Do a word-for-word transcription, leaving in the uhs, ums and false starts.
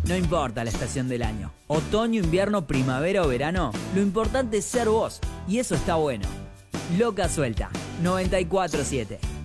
No importa la estación del año, otoño, invierno, primavera o verano, lo importante es ser vos, y eso está bueno. Loca Suelta, noventa y cuatro siete.